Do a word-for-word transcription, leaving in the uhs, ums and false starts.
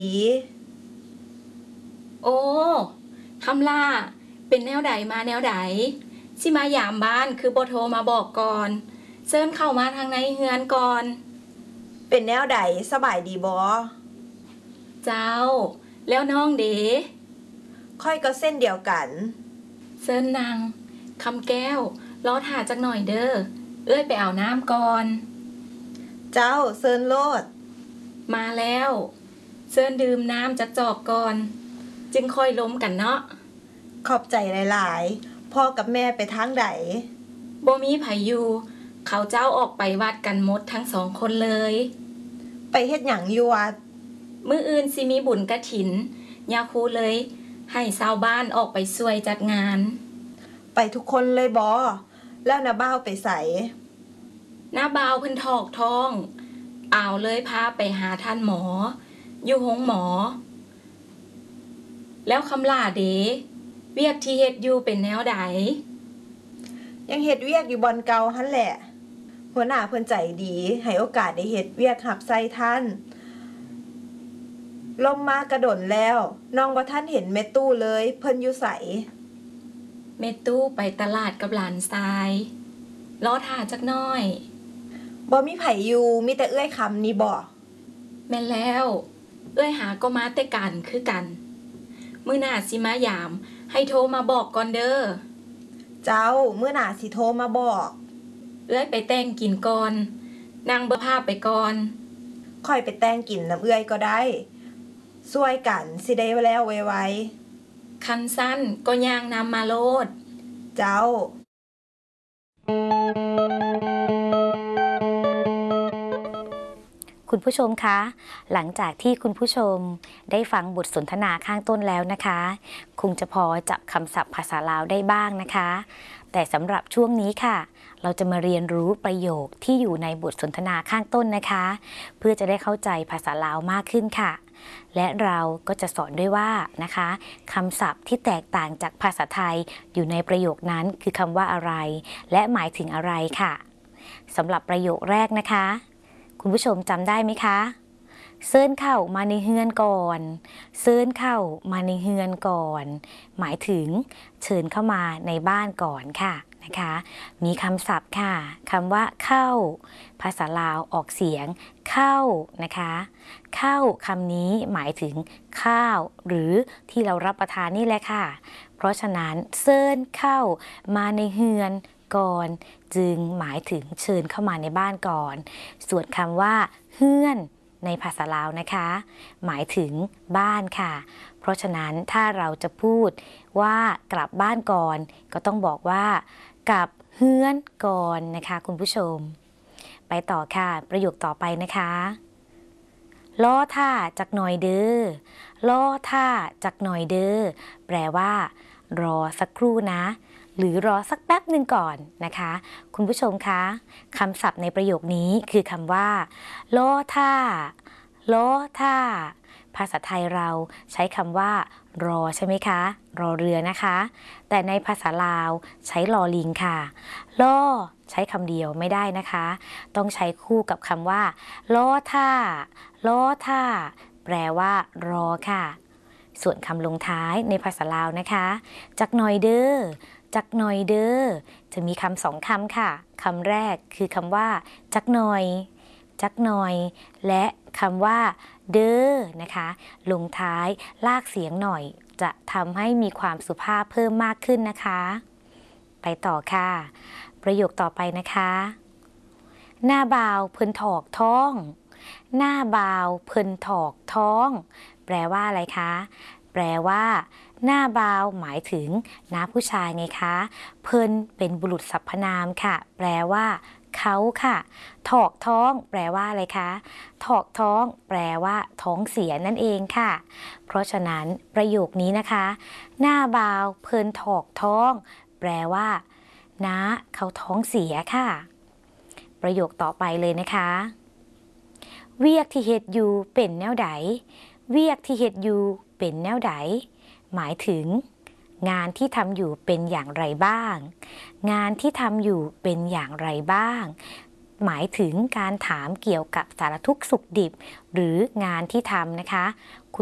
โอ้คำล่าเป็นแนวใดมาแนวใดสิมายามบ้านคือบ่โทรมาบอกก่อนเชิญเข้ามาทางในเฮือนก่อนเป็นแนวใดสบายดีบ่เจ้าแล้วน้องเด๋ค่อยก็เส้นเดียวกันเชิญนางคำแก้วรอถ่าจักหน่อยเด้อเอ้ยไปเอาน้ำก่อนเจ้าเชิญโลดมาแล้วเชิญดื่มน้ำจากจอกก่อนจึงค่อยล้มกันเนาะขอบใจหลายๆพ่อกับแม่ไปทางใดบ่มีไผอยู่เขาเจ้าออกไปวัดกันหมดทั้งสองคนเลยไปเฮ็ดหยังอยู่วัดมื้ออื่นสิมีบุญกฐินย่าครูเลยให้ชาวบ้านออกไปช่วยจัดงานไปทุกคนเลยบ่แล้วน้าบ่าวไปไสน้าบ่าวเพิ่นถอกท้องอ้าวเลยพาไปหาท่านหมออยู่โรงหมอแล้วคำล่าเด๋เวียกที่เฮ็ดอยู่เป็นแนวใดยังเฮ็ดเวียกอยู่บ่อนเก่าหั่นแหละหัวหน้าเพิ่นใจดีให้โอกาสได้เฮ็ดเวียกรับใส่ท่านลมมากระดนแล้วน้องบ่ทันเห็นแม่ตู้เลยเพิ่นอยู่ไสแม่ตู้ไปตลาดกับหลานชายรอท่าจักหน่อยบ่มีไผอยู่มีแต่เอื้อยคำนี่บ่แม่นแล้วเอื้อยหาก็มาแต่กันคือกันมื้อหน้าสิมายามให้โทรมาบอกก่อนเด้อเจ้ามื้อหน้าสิโทรมาบอกเอื้อยไปแต่งกินก่อนนางเบิ่งภาพไปก่อนค่อยไปแต่งกินน้ำเอื้อยก็ได้ช่วยกันสิได้แล้วไวๆคันสั้นก็ย่างนำมาโลดเจ้าคุณผู้ชมคะหลังจากที่คุณผู้ชมได้ฟังบทสนทนาข้างต้นแล้วนะคะคงจะพอจับคำศัพท์ภาษาลาวได้บ้างนะคะแต่สำหรับช่วงนี้ค่ะเราจะมาเรียนรู้ประโยคที่อยู่ในบทสนทนาข้างต้นนะคะเพื่อจะได้เข้าใจภาษาลาวมากขึ้นค่ะและเราก็จะสอนด้วยว่านะคะคำศัพท์ที่แตกต่างจากภาษาไทยอยู่ในประโยคนั้นคือคำว่าอะไรและหมายถึงอะไรค่ะสำหรับประโยคแรกนะคะคุณผู้ชมจำได้ไหมคะเซิ้นเข้ามาในเฮือนก่อนเซิ้นเข้ามาในเฮือนก่อนหมายถึงเชิญเข้ามาในบ้านก่อนค่ะนะคะมีคำศัพท์ค่ะคำว่าเข้าภาษาลาวออกเสียงเข้านะคะเข้าคำนี้หมายถึงข้าวหรือที่เรารับประทานนี่แหละค่ะเพราะฉะนั้นเซิ้นเข้ามาในเฮือนก่อนจึงหมายถึงเชิญเข้ามาในบ้านก่อนส่วนคำว่าเฮือนในภาษาลาวนะคะหมายถึงบ้านค่ะเพราะฉะนั้นถ้าเราจะพูดว่ากลับบ้านก่อนก็ต้องบอกว่ากลับเฮือนก่อนนะคะคุณผู้ชมไปต่อค่ะประโยคต่อไปนะคะล้อท่าจักหน่อยเด้อล้อท่าจักหน่อยเด้อแปลว่ารอสักครู่นะหรือรอสักแป๊บหนึ่งก่อนนะคะคุณผู้ชมคะคำศัพท์ในประโยคนี้คือคำว่าล้อท่าล้อท่าภาษาไทยเราใช้คำว่ารอใช่ไหมคะรอเรือนะคะแต่ในภาษาลาวใช้ลอลิงค่ะล้อใช้คำเดียวไม่ได้นะคะต้องใช้คู่กับคำว่าล้อท่าล้อท่าแปลว่ารอค่ะส่วนคำลงท้ายในภาษาลาวนะคะจักหน่อยเด้อจักหน่อยเด้อจะมีคำสองคำค่ะคำแรกคือคำว่าจักหน่อยจักหน่อยและคำว่าเด้อนะคะลงท้ายลากเสียงหน่อยจะทำให้มีความสุภาพเพิ่มมากขึ้นนะคะไปต่อค่ะประโยคต่อไปนะคะหน้าบ่าวเพิ่นถอกท้องหน้าบ่าวเพิ่นถอกท้องแปลว่าอะไรคะแปลว่าหน้าบ่าวหมายถึงน้าผู้ชายไงคะเพิ่นเป็นบุรุษสรรพนามค่ะแปลว่าเขาค่ะถอกท้องแปลว่าอะไรคะถอกท้องแปลว่าท้องเสียนั่นเองค่ะเพราะฉะนั้นประโยคนี้นะคะหน้าบ่าวเพิ่นถอกท้องแปลว่าน้าเขาท้องเสียค่ะประโยคต่อไปเลยนะคะเวียกที่เฮ็ดอยู่เป็นแนวใดเวียกที่เฮ็ดอยู่เป็นแนวใดหมายถึงงานที่ทำอยู่เป็นอย่างไรบ้างงานที่ทำอยู่เป็นอย่างไรบ้างหมายถึงการถามเกี่ยวกับสารทุกข์สุขดิบหรืองานที่ทำนะคะ